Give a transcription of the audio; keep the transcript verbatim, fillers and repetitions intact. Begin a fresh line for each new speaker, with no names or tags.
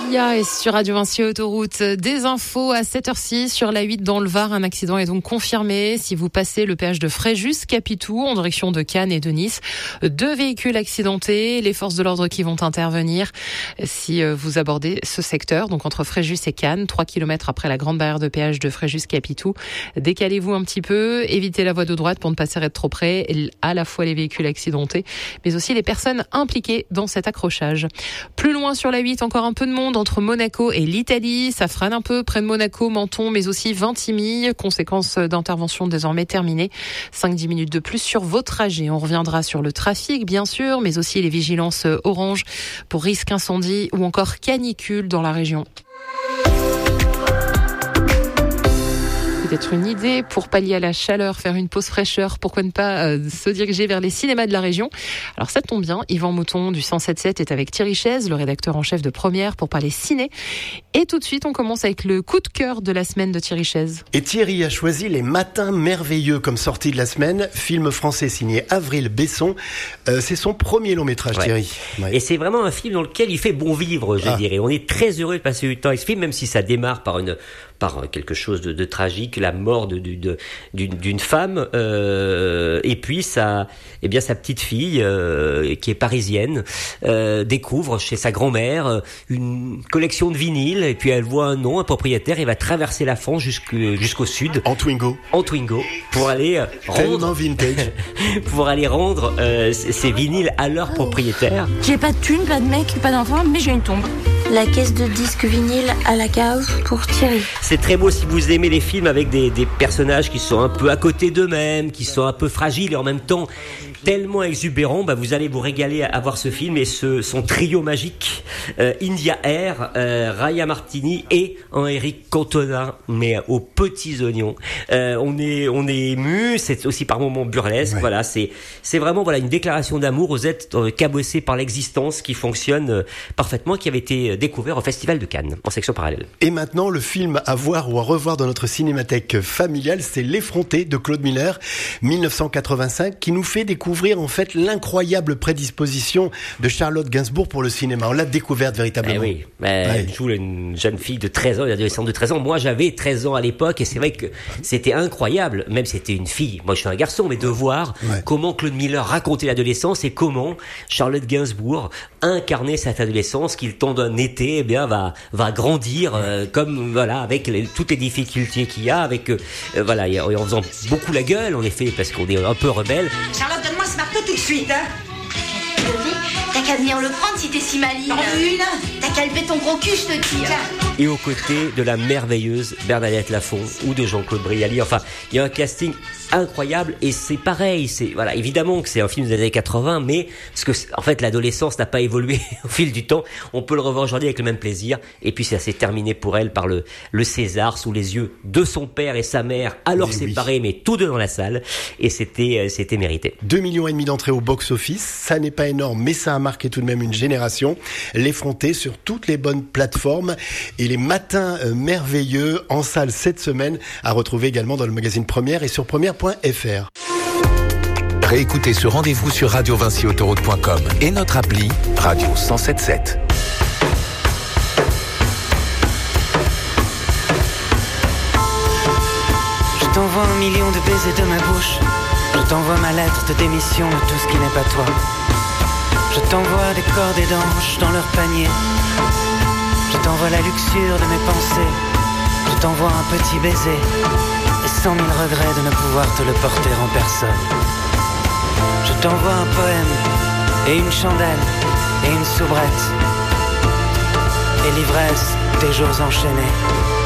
Sia est sur Radio Vinci Autoroute. Des infos à sept heures six sur la huit dans le Var. Un accident est donc confirmé. Si vous passez le péage de Fréjus-Capitou en direction de Cannes et de Nice, deux véhicules accidentés. Les forces de l'ordre qui vont intervenir si vous abordez ce secteur, donc entre Fréjus et Cannes, trois kilomètres après la grande barrière de péage de Fréjus-Capitou. Décalez-vous un petit peu, évitez la voie de droite pour ne pas s'arrêter trop près, à la fois les véhicules accidentés, mais aussi les personnes impliquées dans cet accrochage. Plus loin sur la huit, encore un peu de monde entre Monaco et l'Italie. Ça freine un peu près de Monaco, Menton, mais aussi Vintimille. Conséquence d'intervention désormais terminée. cinq à dix minutes de plus sur vos trajets. On reviendra sur le trafic, bien sûr, mais aussi les vigilances orange pour risque incendie ou encore canicule dans la région. Peut-être une idée pour pallier à la chaleur, faire une pause fraîcheur, pourquoi ne pas euh, se diriger vers les cinémas de la région. Alors ça tombe bien, Yvan Mouton du cent sept sept est avec Thierry Chaise, le rédacteur en chef de Première, pour parler ciné. Et tout de suite, on commence avec le coup de cœur de la semaine de Thierry Chaise.
Et Thierry a choisi Les Matins Merveilleux comme sortie de la semaine, film français signé Avril Besson. Euh, c'est son premier long métrage, ouais. Thierry. Ouais.
Et c'est vraiment un film dans lequel il fait bon vivre, je ah. dirais. On est très heureux de passer du temps avec ce film, même si ça démarre par une par quelque chose de, de tragique, la mort de, de, de, d'une, d'une femme, euh, et puis sa, eh bien sa petite fille euh, qui est parisienne euh, découvre chez sa grand-mère une collection de vinyles, et puis elle voit un nom, un propriétaire, et va traverser la France jusqu'au, jusqu'au sud,
en Twingo,
en Twingo, pour aller euh, rendre,
vintage,
pour aller rendre euh, ces vinyles à leur propriétaire.
J'ai pas de thune, pas de mec, pas d'enfant, mais j'ai une tombe.
La caisse de disques vinyle à la cave pour Thierry.
C'est très beau si vous aimez les films avec des, des personnages qui sont un peu à côté d'eux-mêmes, qui sont un peu fragiles et en même temps tellement exubérants, bah vous allez vous régaler à, à voir ce film et ce, son trio magique, euh, India Air, euh, Raya Martini et Henri Cantona, mais aux petits oignons. Euh, on est on est ému, c'est aussi par moments burlesque. Ouais. Voilà, c'est c'est vraiment voilà une déclaration d'amour aux êtres euh, cabossés par l'existence qui fonctionne euh, parfaitement, qui avait été découvert au Festival de Cannes en section parallèle.
Et maintenant, le film à voir ou à revoir dans notre cinémathèque familiale, c'est L'Effronté de Claude Miller, dix-neuf cent quatre-vingt-cinq, qui nous fait découvrir en fait l'incroyable prédisposition de Charlotte Gainsbourg pour le cinéma. On l'a découverte véritablement.
Eh oui, elle ouais. joue une jeune fille de treize ans, une adolescente de treize ans. Moi, j'avais treize ans à l'époque et c'est vrai que c'était incroyable, même si c'était une fille. Moi, je suis un garçon, mais de voir ouais. comment Claude Miller racontait l'adolescence et comment Charlotte Gainsbourg incarnait cette adolescence qui, le temps d'un été, eh bien, va, va grandir, euh, comme, voilà, avec les, toutes les difficultés qu'il y a, avec, euh, voilà, en faisant beaucoup la gueule, en effet, parce qu'on est un peu rebelle.
Charlotte, donne-moi ce marteau tout de suite, hein.
T'as qu'à venir le prendre si t'es si maligne.
T'en veux une?
T'as qu'à lever ton gros cul, je te dis.
Et aux côtés de la merveilleuse Bernadette Lafont ou de Jean-Claude Brialy. Enfin, il y a un casting incroyable et c'est pareil. C'est voilà, évidemment que c'est un film des années quatre-vingts, mais parce que en fait l'adolescence n'a pas évolué au fil du temps. On peut le revoir aujourd'hui avec le même plaisir. Et puis ça s'est terminé pour elle par le le César sous les yeux de son père et sa mère, alors mais séparés, oui. mais tous deux dans la salle. Et c'était c'était mérité.
Deux millions et demi d'entrées au box-office. Ça n'est pas énorme, mais ça a marqué tout de même une génération. L'Effronté sur toutes les bonnes plateformes et Les Matins Merveilleux en salle cette semaine à retrouver également dans le magazine Première et sur première point f r.
Réécoutez ce rendez-vous sur radio vinci autoroute point com et notre appli Radio cent sept sept.
Je t'envoie un million de baisers de ma bouche. Je t'envoie ma lettre de démission de tout ce qui n'est pas toi. Je t'envoie des cordes et d'anges dans leur panier. Je t'envoie la luxure de mes pensées. Je t'envoie un petit baiser et cent mille regrets de ne pouvoir te le porter en personne. Je t'envoie un poème et une chandelle et une soubrette et l'ivresse des jours enchaînés.